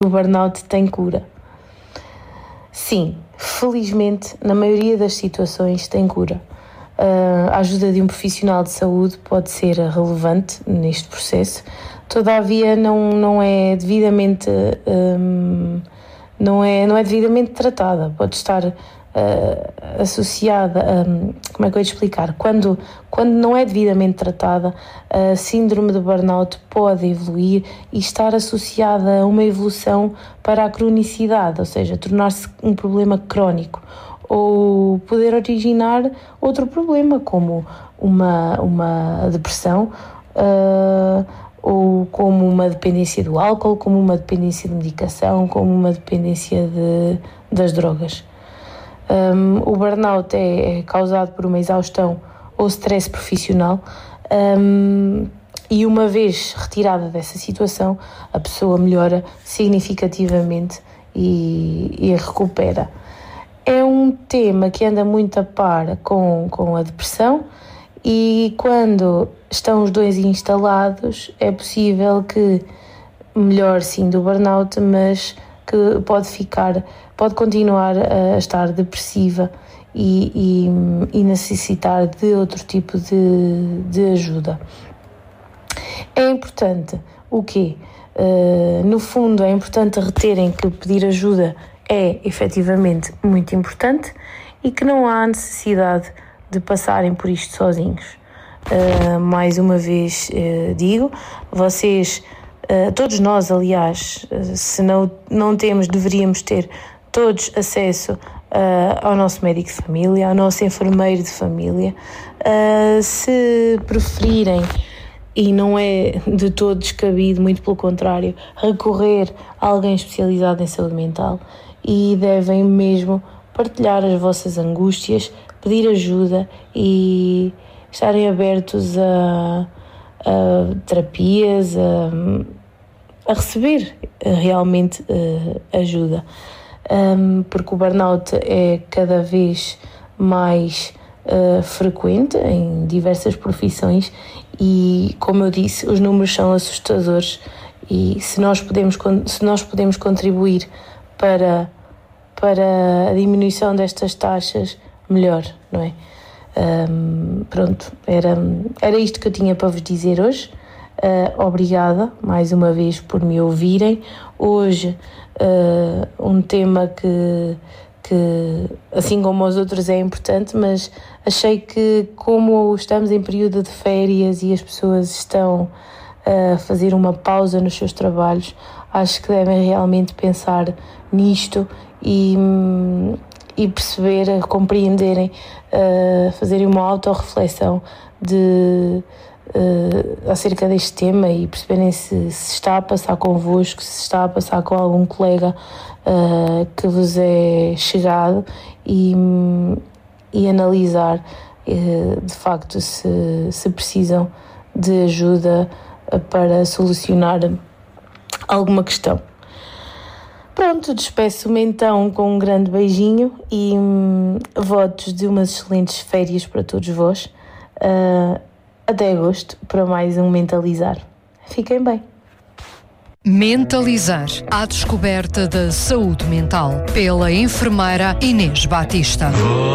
o burnout tem cura? Sim, felizmente, na maioria das situações tem cura. A ajuda de um profissional de saúde pode ser relevante neste processo, todavia não é devidamente tratada, pode estar associada como é que eu ia te explicar? Quando não é devidamente tratada, a síndrome de burnout pode evoluir e estar associada a uma evolução para a cronicidade, ou seja, tornar-se um problema crónico, ou poder originar outro problema, como uma depressão, ou como uma dependência do álcool, como uma dependência de medicação, como uma dependência das drogas. O burnout é causado por uma exaustão ou stress profissional, e uma vez retirada dessa situação, a pessoa melhora significativamente e recupera. É um tema que anda muito a par com a depressão, e quando estão os dois instalados é possível que melhore sim do burnout, mas que pode continuar a estar depressiva e necessitar de outro tipo de ajuda. É importante o quê? No fundo, é importante reterem que pedir ajuda é efetivamente muito importante e que não há necessidade de passarem por isto sozinhos. Mais uma vez digo, vocês, todos nós, aliás, se não temos, deveríamos ter todos acesso ao nosso médico de família, ao nosso enfermeiro de família. Se preferirem, e não é de todo descabido, muito pelo contrário, recorrer a alguém especializado em saúde mental, e devem mesmo partilhar as vossas angústias, pedir ajuda e estarem abertos a terapias, a receber realmente ajuda, porque o burnout é cada vez mais frequente em diversas profissões e, como eu disse, os números são assustadores, e se nós podemos contribuir para a diminuição destas taxas, melhor, não é? Pronto, era isto que eu tinha para vos dizer hoje. Obrigada mais uma vez por me ouvirem. Hoje um tema que assim como os outros é importante, mas achei que, como estamos em período de férias e as pessoas estão a fazer uma pausa nos seus trabalhos, acho que devem realmente pensar nisto e perceber, compreenderem, fazerem uma autorreflexão acerca deste tema e perceberem se está a passar convosco, se está a passar com algum colega que vos é chegado, e analisar de facto se precisam de ajuda para solucionar alguma questão. Pronto, despeço-me então com um grande beijinho e votos de umas excelentes férias para todos vós. Até agosto para mais um Mentalizar. Fiquem bem. Mentalizar, à descoberta da saúde mental, pela enfermeira Inês Batista.